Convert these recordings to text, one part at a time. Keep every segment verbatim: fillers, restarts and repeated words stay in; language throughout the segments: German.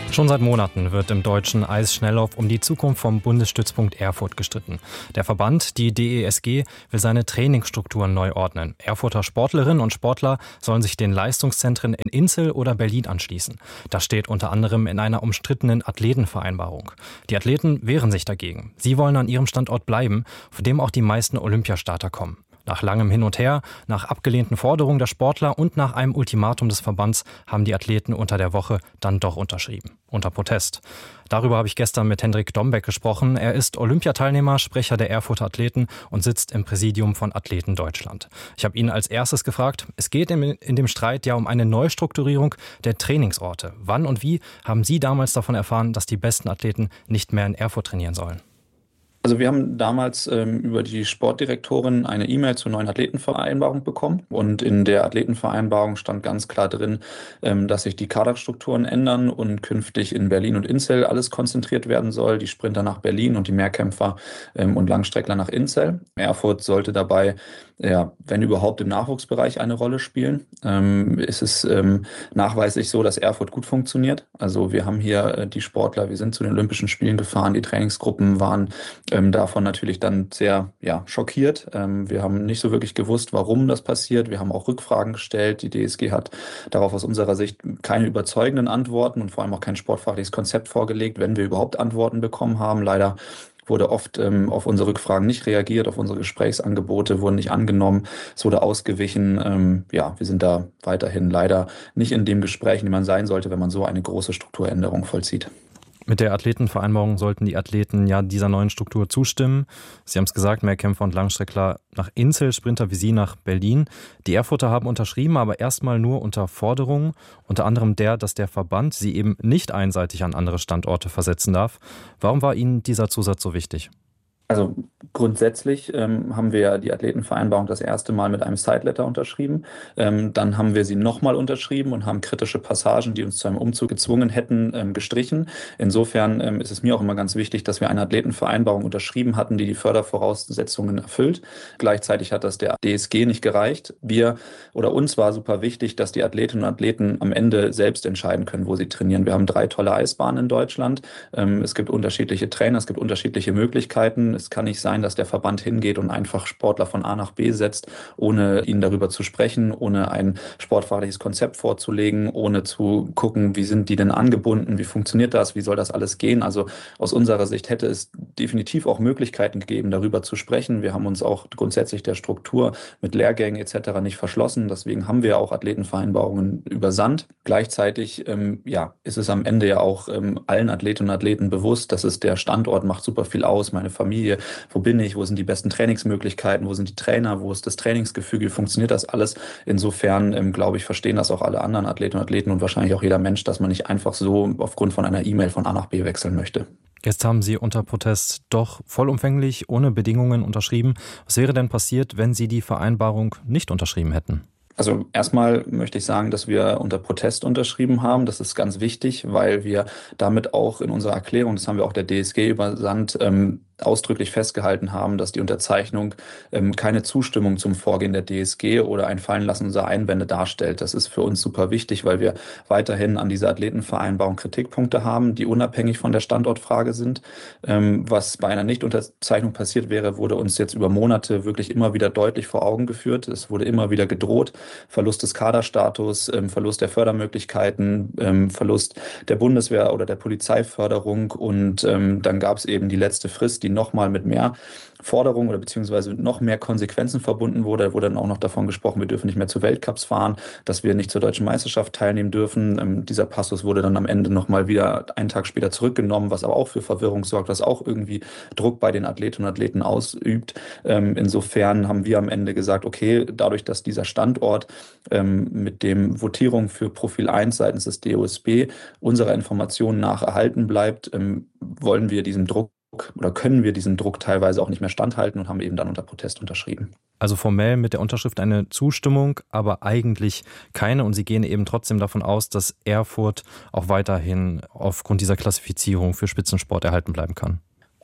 Schon seit Monaten wird im deutschen Eisschnelllauf um die Zukunft vom Bundesstützpunkt Erfurt gestritten. Der Verband, die D E S G, will seine Trainingsstrukturen neu ordnen. Erfurter Sportlerinnen und Sportler sollen sich den Leistungszentren in Inzell oder Berlin anschließen. Das steht unter anderem in einer umstrittenen Athletenvereinbarung. Die Athleten wehren sich dagegen. Sie wollen an ihrem Standort bleiben, von dem auch die meisten Olympiastarter kommen. Nach langem Hin und Her, nach abgelehnten Forderungen der Sportler und nach einem Ultimatum des Verbands haben die Athleten unter der Woche dann doch unterschrieben. Unter Protest. Darüber habe ich gestern mit Hendrik Dombeck gesprochen. Er ist Olympiateilnehmer, Sprecher der Erfurter Athleten und sitzt im Präsidium von Athleten Deutschland. Ich habe ihn als erstes gefragt, es geht in, in dem Streit ja um eine Neustrukturierung der Trainingsorte. Wann und wie haben Sie damals davon erfahren, dass die besten Athleten nicht mehr in Erfurt trainieren sollen? Also wir haben damals ähm, über die Sportdirektorin eine E-Mail zur neuen Athletenvereinbarung bekommen und in der Athletenvereinbarung stand ganz klar drin, ähm, dass sich die Kaderstrukturen ändern und künftig in Berlin und Inzell alles konzentriert werden soll, die Sprinter nach Berlin und die Mehrkämpfer ähm, und Langstreckler nach Inzell. Erfurt sollte dabei, ja, wenn überhaupt im Nachwuchsbereich eine Rolle spielen. Ähm, ist es ähm, nachweislich so, dass Erfurt gut funktioniert. Also wir haben hier äh, die Sportler, wir sind zu den Olympischen Spielen gefahren, die Trainingsgruppen waren Ähm, davon natürlich dann sehr ja, schockiert. Ähm, wir haben nicht so wirklich gewusst, warum das passiert. Wir haben auch Rückfragen gestellt. Die D S G hat darauf aus unserer Sicht keine überzeugenden Antworten und vor allem auch kein sportfachliches Konzept vorgelegt, wenn wir überhaupt Antworten bekommen haben. Leider wurde oft ähm, auf unsere Rückfragen nicht reagiert, auf unsere Gesprächsangebote wurden nicht angenommen, es wurde ausgewichen. Ähm, ja, wir sind da weiterhin leider nicht in dem Gespräch, in dem man sein sollte, wenn man so eine große Strukturänderung vollzieht. Mit der Athletenvereinbarung sollten die Athleten ja dieser neuen Struktur zustimmen. Sie haben es gesagt, Mehrkämpfer und Langstreckler nach Inzell, Sprinter wie Sie nach Berlin. Die Erfurter haben unterschrieben, aber erstmal nur unter Forderungen, unter anderem der, dass der Verband sie eben nicht einseitig an andere Standorte versetzen darf. Warum war Ihnen dieser Zusatz so wichtig? Also grundsätzlich ähm, haben wir die Athletenvereinbarung das erste Mal mit einem Side-Letter unterschrieben. Ähm, dann haben wir sie nochmal unterschrieben und haben kritische Passagen, die uns zu einem Umzug gezwungen hätten, ähm, gestrichen. Insofern ähm, ist es mir auch immer ganz wichtig, dass wir eine Athletenvereinbarung unterschrieben hatten, die die Fördervoraussetzungen erfüllt. Gleichzeitig hat das der D S G nicht gereicht. Wir oder uns war super wichtig, dass die Athletinnen und Athleten am Ende selbst entscheiden können, wo sie trainieren. Wir haben drei tolle Eisbahnen in Deutschland. Ähm, es gibt unterschiedliche Trainer, es gibt unterschiedliche Möglichkeiten. Es kann nicht sein, dass der Verband hingeht und einfach Sportler von A nach B setzt, ohne ihnen darüber zu sprechen, ohne ein sportfachliches Konzept vorzulegen, ohne zu gucken, wie sind die denn angebunden, wie funktioniert das, wie soll das alles gehen. Also aus unserer Sicht hätte es definitiv auch Möglichkeiten gegeben, darüber zu sprechen. Wir haben uns auch grundsätzlich der Struktur mit Lehrgängen et cetera nicht verschlossen. Deswegen haben wir auch Athletenvereinbarungen übersandt. Gleichzeitig ähm, ja, ist es am Ende ja auch ähm, allen Athletinnen und Athleten bewusst, dass es der Standort macht super viel aus, meine Familie, wo bin ich, wo sind die besten Trainingsmöglichkeiten, wo sind die Trainer, wo ist das Trainingsgefüge, funktioniert das alles? Insofern, ähm, glaube ich, verstehen das auch alle anderen Athletinnen und Athleten und wahrscheinlich auch jeder Mensch, dass man nicht einfach so aufgrund von einer E-Mail von A nach B wechseln möchte. Jetzt haben Sie unter Protest doch vollumfänglich, ohne Bedingungen unterschrieben. Was wäre denn passiert, wenn Sie die Vereinbarung nicht unterschrieben hätten? Also erstmal möchte ich sagen, dass wir unter Protest unterschrieben haben. Das ist ganz wichtig, weil wir damit auch in unserer Erklärung, das haben wir auch der D S G übersandt, ähm, ausdrücklich festgehalten haben, dass die Unterzeichnung ähm, keine Zustimmung zum Vorgehen der D S G oder ein Fallenlassen unserer Einwände darstellt. Das ist für uns super wichtig, weil wir weiterhin an dieser Athletenvereinbarung Kritikpunkte haben, die unabhängig von der Standortfrage sind. Ähm, was bei einer Nichtunterzeichnung passiert wäre, wurde uns jetzt über Monate wirklich immer wieder deutlich vor Augen geführt. Es wurde immer wieder gedroht. Verlust des Kaderstatus, ähm, Verlust der Fördermöglichkeiten, ähm, Verlust der Bundeswehr oder der Polizeiförderung und ähm, dann gab es eben die letzte Frist, die nochmal mit mehr Forderungen oder beziehungsweise noch mehr Konsequenzen verbunden wurde. Da wurde dann auch noch davon gesprochen, wir dürfen nicht mehr zu Weltcups fahren, dass wir nicht zur deutschen Meisterschaft teilnehmen dürfen. Ähm, dieser Passus wurde dann am Ende nochmal wieder einen Tag später zurückgenommen, was aber auch für Verwirrung sorgt, was auch irgendwie Druck bei den Athletinnen und Athleten ausübt. Ähm, insofern haben wir am Ende gesagt, okay, dadurch, dass dieser Standort ähm, mit dem Votierung für Profil eins seitens des D O S B unserer Informationen nach erhalten bleibt, ähm, wollen wir diesem Druck oder können wir diesem Druck teilweise auch nicht mehr standhalten und haben eben dann unter Protest unterschrieben. Also formell mit der Unterschrift eine Zustimmung, aber eigentlich keine. Und Sie gehen eben trotzdem davon aus, dass Erfurt auch weiterhin aufgrund dieser Klassifizierung für Spitzensport erhalten bleiben kann.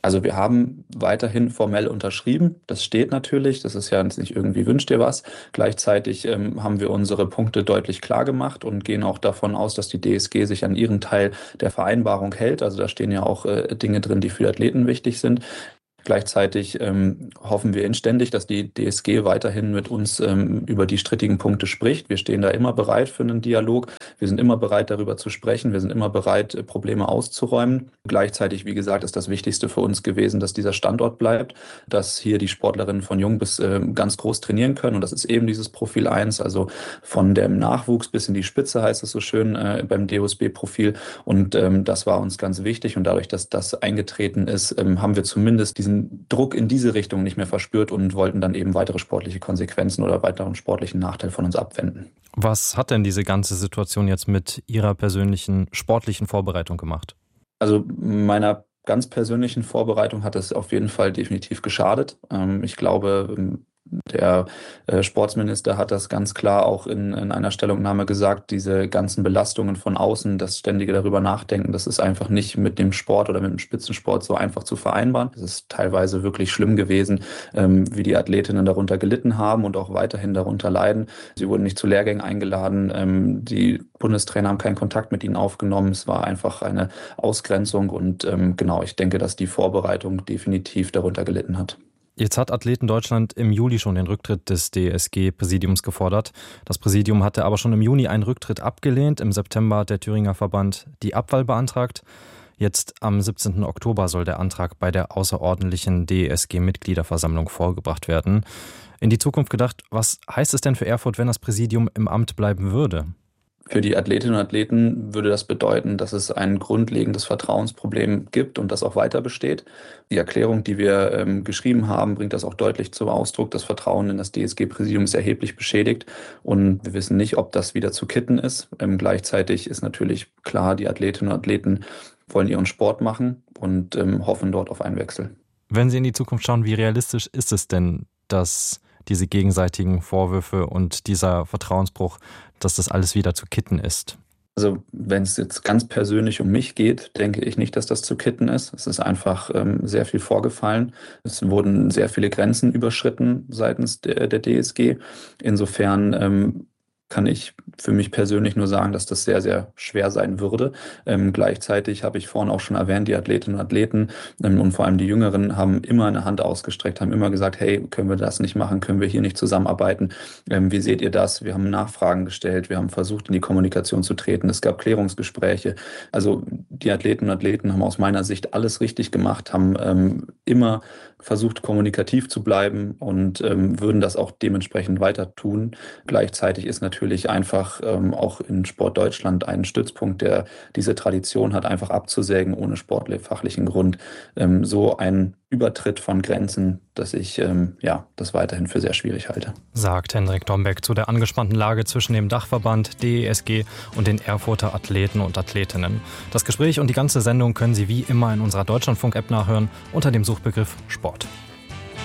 Also wir haben weiterhin formell unterschrieben. Das steht natürlich. Das ist ja nicht irgendwie wünsch dir was. Gleichzeitig ähm, haben wir unsere Punkte deutlich klar gemacht und gehen auch davon aus, dass die D S G sich an ihren Teil der Vereinbarung hält. Also da stehen ja auch äh, Dinge drin, die für die Athleten wichtig sind. Gleichzeitig ähm, hoffen wir inständig, dass die D S G weiterhin mit uns ähm, über die strittigen Punkte spricht. Wir stehen da immer bereit für einen Dialog. Wir sind immer bereit, darüber zu sprechen. Wir sind immer bereit, Probleme auszuräumen. Gleichzeitig, wie gesagt, ist das Wichtigste für uns gewesen, dass dieser Standort bleibt, dass hier die Sportlerinnen von jung bis äh, ganz groß trainieren können. Und das ist eben dieses Profil eins, also von dem Nachwuchs bis in die Spitze, heißt es so schön äh, beim D O S B-Profil. Und ähm, das war uns ganz wichtig. Und dadurch, dass das eingetreten ist, ähm, haben wir zumindest diesen Druck in diese Richtung nicht mehr verspürt und wollten dann eben weitere sportliche Konsequenzen oder weiteren sportlichen Nachteil von uns abwenden. Was hat denn diese ganze Situation jetzt mit Ihrer persönlichen sportlichen Vorbereitung gemacht? Also meiner ganz persönlichen Vorbereitung hat es auf jeden Fall definitiv geschadet. Ich glaube, der äh, Sportsminister hat das ganz klar auch in, in einer Stellungnahme gesagt, diese ganzen Belastungen von außen, das ständige darüber nachdenken, das ist einfach nicht mit dem Sport oder mit dem Spitzensport so einfach zu vereinbaren. Es ist teilweise wirklich schlimm gewesen, ähm, wie die Athletinnen darunter gelitten haben und auch weiterhin darunter leiden. Sie wurden nicht zu Lehrgängen eingeladen, ähm, die Bundestrainer haben keinen Kontakt mit ihnen aufgenommen. Es war einfach eine Ausgrenzung und ähm, genau, ich denke, dass die Vorbereitung definitiv darunter gelitten hat. Jetzt hat Athleten Deutschland im Juli schon den Rücktritt des D S G-Präsidiums gefordert. Das Präsidium hatte aber schon im Juni einen Rücktritt abgelehnt. Im September hat der Thüringer Verband die Abwahl beantragt. Jetzt am siebzehnten Oktober soll der Antrag bei der außerordentlichen D S G-Mitgliederversammlung vorgebracht werden. In die Zukunft gedacht, was heißt es denn für Erfurt, wenn das Präsidium im Amt bleiben würde? Für die Athletinnen und Athleten würde das bedeuten, dass es ein grundlegendes Vertrauensproblem gibt und das auch weiter besteht. Die Erklärung, die wir ähm, geschrieben haben, bringt das auch deutlich zum Ausdruck. Das Vertrauen in das D S G-Präsidium ist erheblich beschädigt und wir wissen nicht, ob das wieder zu kitten ist. Ähm, gleichzeitig ist natürlich klar, die Athletinnen und Athleten wollen ihren Sport machen und ähm, hoffen dort auf einen Wechsel. Wenn Sie in die Zukunft schauen, wie realistisch ist es denn, dass diese gegenseitigen Vorwürfe und dieser Vertrauensbruch, dass das alles wieder zu kitten ist? Also wenn es jetzt ganz persönlich um mich geht, denke ich nicht, dass das zu kitten ist. Es ist einfach ähm, sehr viel vorgefallen. Es wurden sehr viele Grenzen überschritten seitens der, der D S G. Insofern ähm, kann ich für mich persönlich nur sagen, dass das sehr, sehr schwer sein würde. Ähm, gleichzeitig habe ich vorhin auch schon erwähnt, die Athletinnen und Athleten ähm, und vor allem die Jüngeren haben immer eine Hand ausgestreckt, haben immer gesagt, hey, können wir das nicht machen, können wir hier nicht zusammenarbeiten? Ähm, wie seht ihr das? Wir haben Nachfragen gestellt, wir haben versucht, in die Kommunikation zu treten. Es gab Klärungsgespräche. Also die Athletinnen und Athleten haben aus meiner Sicht alles richtig gemacht, haben ähm, immer versucht, kommunikativ zu bleiben und ähm, würden das auch dementsprechend weiter tun. Gleichzeitig ist natürlich einfach ähm, auch in Sport Deutschland ein Stützpunkt, der diese Tradition hat, einfach abzusägen ohne sportfachlichen Grund. Ähm, so ein Übertritt von Grenzen, dass ich ähm, ja, das weiterhin für sehr schwierig halte. Sagt Hendrik Dombeck zu der angespannten Lage zwischen dem Dachverband D E S G und den Erfurter Athleten und Athletinnen. Das Gespräch und die ganze Sendung können Sie wie immer in unserer Deutschlandfunk-App nachhören unter dem Suchbegriff Sport.